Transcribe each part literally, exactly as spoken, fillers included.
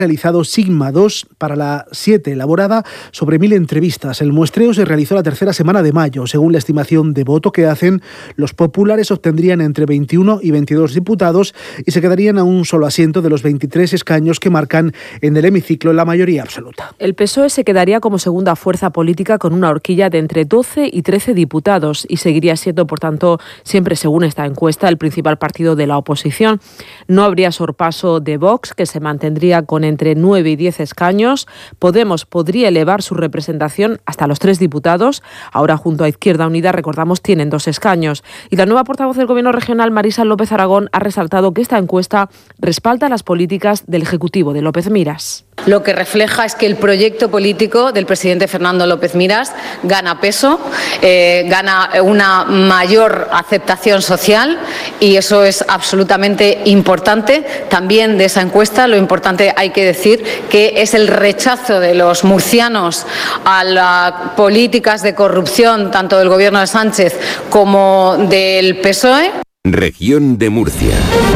realizado Sigma dos para la siete, elaborada sobre mil entrevistas. El muestreo se realizó la tercera semana de mayo. Según la estimación de voto que hacen, los populares obtendrían entre veintiuno y veintidós diputados y se quedarían a un solo asiento de los veintitrés escaños que marcan en el hemiciclo la mayoría absoluta. El P S O E se quedaría como segunda fuerza política con una horquilla de entre doce y trece diputados y seguiría siendo, por tanto, siempre según esta encuesta, el principal partido de la oposición. No habría sorpaso de Vox, que se mantendría con entre nueve y diez escaños. Podemos podría elevar su representación hasta los tres diputados. Ahora, junto a Izquierda Unida, recordamos, tienen dos escaños. Y la nueva portavoz del Gobierno regional, Marisa López Aragón, ha resaltado que esta encuesta respalda las políticas del Ejecutivo de López Miras. Lo que refleja es que el proyecto político del presidente Fernando López Miras gana peso, eh, gana una mayor aceptación social y eso es absolutamente importante. También de esa encuesta lo importante hay que decir que es el rechazo de los murcianos a las políticas de corrupción tanto del Gobierno de Sánchez como del P S O E. Región de Murcia.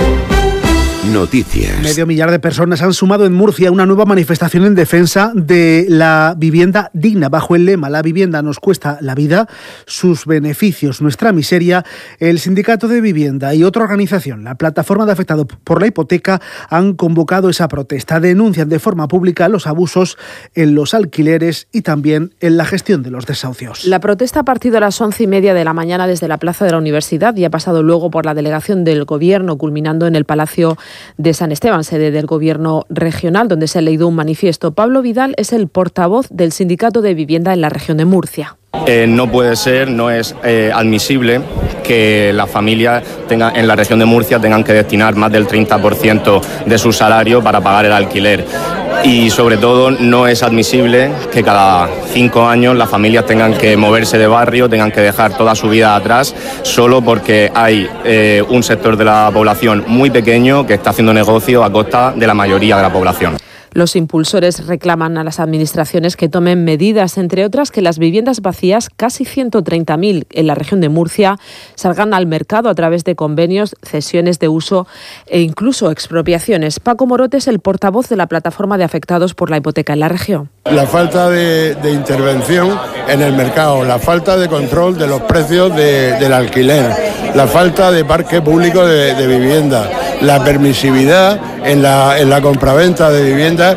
Noticias. Medio millar de personas han sumado en Murcia una nueva manifestación en defensa de la vivienda digna, bajo el lema "La vivienda nos cuesta la vida, sus beneficios, nuestra miseria". El Sindicato de Vivienda y otra organización, la Plataforma de Afectados por la Hipoteca, han convocado esa protesta. Denuncian de forma pública los abusos en los alquileres y también en la gestión de los desahucios. La protesta ha partido a las once y media de la mañana desde la Plaza de la Universidad y ha pasado luego por la delegación del Gobierno, culminando en el Palacio de San Esteban, sede del Gobierno regional, donde se ha leído un manifiesto. Pablo Vidal es el portavoz del Sindicato de Vivienda en la región de Murcia. Eh, no puede ser, no es eh, admisible que las familias tengan, en la región de Murcia tengan que destinar más del treinta por ciento de su salario para pagar el alquiler. Y sobre todo no es admisible que cada cinco años las familias tengan que moverse de barrio, tengan que dejar toda su vida atrás solo porque hay eh, un sector de la población muy pequeño que está haciendo negocio a costa de la mayoría de la población. Los impulsores reclaman a las administraciones que tomen medidas, entre otras que las viviendas vacías, casi ciento treinta mil en la región de Murcia, salgan al mercado a través de convenios, cesiones de uso e incluso expropiaciones. Paco Morote es el portavoz de la Plataforma de Afectados por la Hipoteca en la región. La falta de, de intervención en el mercado, la falta de control de los precios de, del alquiler, la falta de parque público de, de vivienda, la permisividad en la, en la compraventa de viviendas,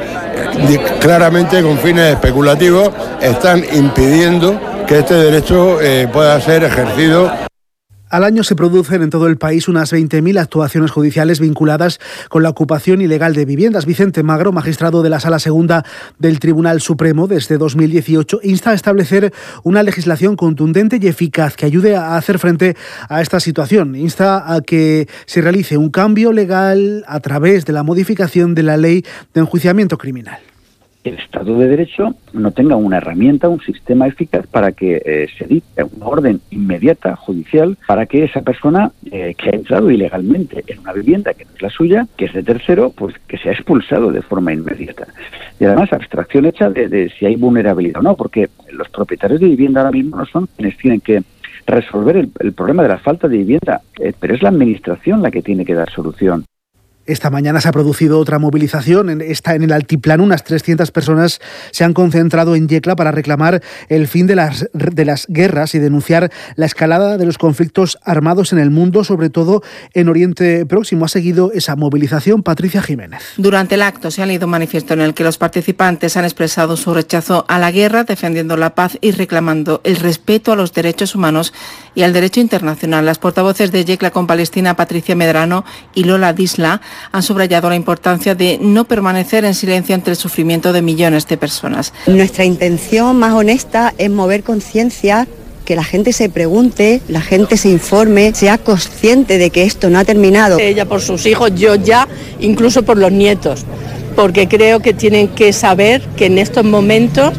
claramente con fines especulativos, están impidiendo que este derecho eh, pueda ser ejercido. Al año se producen en todo el país unas veinte mil actuaciones judiciales vinculadas con la ocupación ilegal de viviendas. Vicente Magro, magistrado de la Sala Segunda del Tribunal Supremo desde dos mil dieciocho, insta a establecer una legislación contundente y eficaz que ayude a hacer frente a esta situación. Insta a que se realice un cambio legal a través de la modificación de la Ley de Enjuiciamiento Criminal. El Estado de Derecho no tenga una herramienta, un sistema eficaz para que eh, se dicte una orden inmediata judicial para que esa persona eh, que ha entrado ilegalmente en una vivienda que no es la suya, que es de tercero, pues que sea expulsado de forma inmediata. Y además, abstracción hecha de, de si hay vulnerabilidad o no, porque los propietarios de vivienda ahora mismo no son quienes tienen que resolver el, el problema de la falta de vivienda, eh, pero es la Administración la que tiene que dar solución. Esta mañana se ha producido otra movilización. En, esta, en el altiplano, unas trescientas personas se han concentrado en Yecla para reclamar el fin de las, de las guerras y denunciar la escalada de los conflictos armados en el mundo, sobre todo en Oriente Próximo. Ha seguido esa movilización Patricia Jiménez. Durante el acto se ha leído un manifiesto en el que los participantes han expresado su rechazo a la guerra, defendiendo la paz y reclamando el respeto a los derechos humanos y al derecho internacional. Las portavoces de Yecla con Palestina, Patricia Medrano y Lola Disla, han subrayado la importancia de no permanecer en silencio ante el sufrimiento de millones de personas. Nuestra intención más honesta es mover conciencia, que la gente se pregunte, la gente se informe, sea consciente de que esto no ha terminado. Ella por sus hijos, yo ya, incluso por los nietos, porque creo que tienen que saber que en estos momentos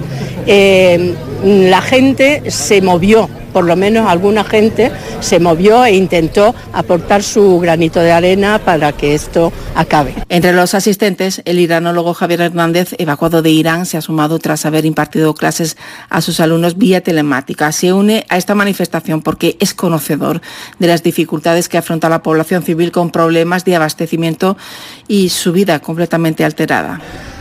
eh, la gente se movió. Por lo menos alguna gente se movió e intentó aportar su granito de arena para que esto acabe. Entre los asistentes, el iranólogo Javier Hernández, evacuado de Irán, se ha sumado tras haber impartido clases a sus alumnos vía telemática. Se une a esta manifestación porque es conocedor de las dificultades que afronta la población civil con problemas de abastecimiento y su vida completamente alterada.